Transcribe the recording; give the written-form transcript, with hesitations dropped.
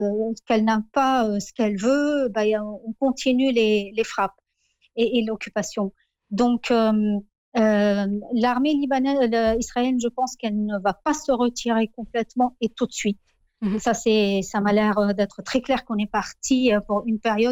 qu'elle n'a pas ce qu'elle veut, on continue les frappes et l'occupation. Donc, l'armée israélienne, je pense qu'elle ne va pas se retirer complètement et tout de suite. Mmh. Ça m'a l'air d'être très clair qu'on est parti pour une période